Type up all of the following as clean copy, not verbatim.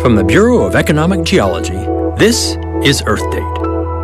From the Bureau of Economic Geology, this is Earth Date.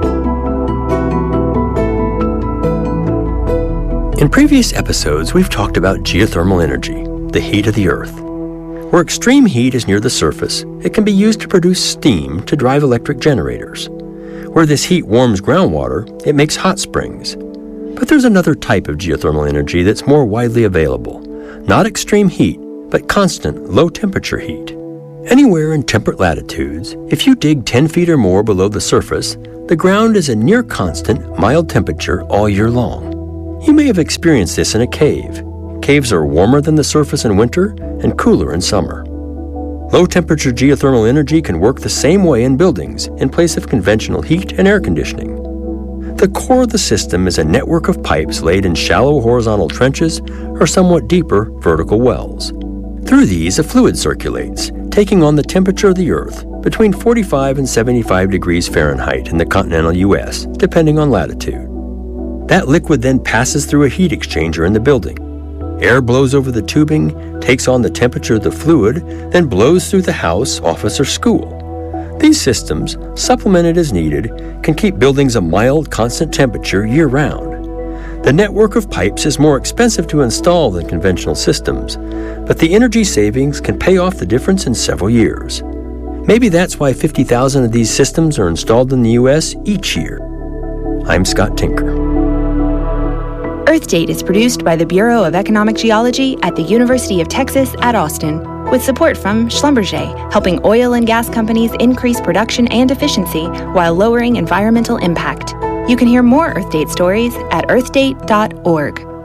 In previous episodes, we've talked about geothermal energy, the heat of the Earth. Where extreme heat is near the surface, it can be used to produce steam to drive electric generators. Where this heat warms groundwater, it makes hot springs. But there's another type of geothermal energy that's more widely available. Not extreme heat, but constant, low-temperature heat. Anywhere in temperate latitudes, if you dig 10 feet or more below the surface, the ground is a near constant, mild temperature all year long. You may have experienced this in a cave. Caves are warmer than the surface in winter and cooler in summer. Low-temperature geothermal energy can work the same way in buildings in place of conventional heat and air conditioning. The core of the system is a network of pipes laid in shallow horizontal trenches or somewhat deeper vertical wells. Through these, a fluid circulates, taking on the temperature of the Earth between 45 and 75 degrees Fahrenheit in the continental U.S., depending on latitude. That liquid then passes through a heat exchanger in the building. Air blows over the tubing, takes on the temperature of the fluid, then blows through the house, office, or school. These systems, supplemented as needed, can keep buildings a mild, constant temperature year-round. The network of pipes is more expensive to install than conventional systems, but the energy savings can pay off the difference in several years. Maybe that's why 50,000 of these systems are installed in the U.S. each year. I'm Scott Tinker. Earth Date is produced by the Bureau of Economic Geology at the University of Texas at Austin, with support from Schlumberger, helping oil and gas companies increase production and efficiency while lowering environmental impact. You can hear more Earth Date stories at earthdate.org.